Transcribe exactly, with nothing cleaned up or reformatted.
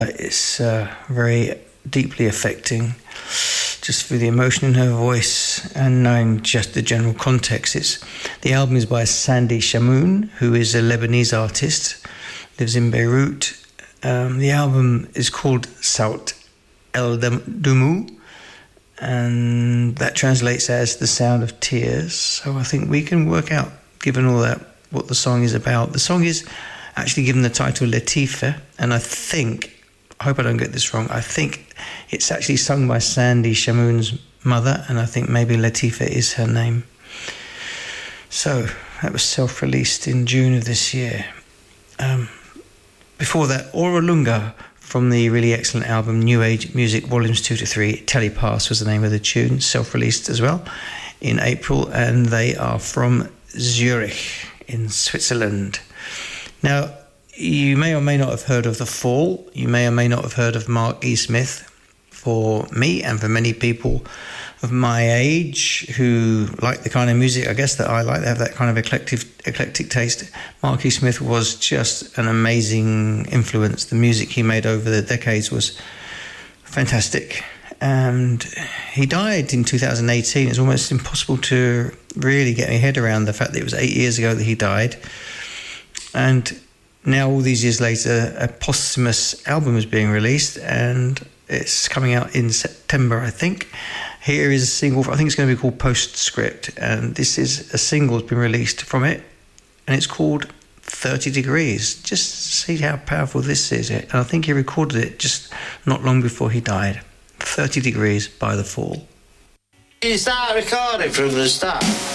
It's uh, very deeply affecting, just through the emotion in her voice and knowing just the general context. It's the album is by Sandy Shamoun, who is a Lebanese artist, lives in Beirut. Um, the album is called Saut El Dumu, and that translates as the sound of tears. So I think we can work out, given all that, what the song is about. The song is actually given the title Latifa, and I think, I hope I don't get this wrong, I think it's actually sung by Sandy Shamoun's mother, and I think maybe Latifa is her name. So that was self-released in June of this year. Um, before that, Aura Lunga from the really excellent album New Age Music Volumes two to three. Telepass was the name of the tune, self-released as well in April, and they are from Zurich in Switzerland. Now, you may or may not have heard of The Fall. You may or may not have heard of Mark E. Smith. For me and for many people of my age who like the kind of music, I guess, that I like, they have that kind of eclectic, eclectic taste. Mark E. Smith was just an amazing influence. The music he made over the decades was fantastic. And he died in two thousand eighteen. It's almost impossible to really get my head around the fact that it was eight years ago that he died. And now, all these years later, a posthumous album is being released, and it's coming out in September, I think. Here is a single, I think it's going to be called Postscript, and this is a single that's been released from it, and it's called thirty degrees. Just see how powerful this is. And I think he recorded it just not long before he died. thirty degrees by The Fall. You start recording from the start.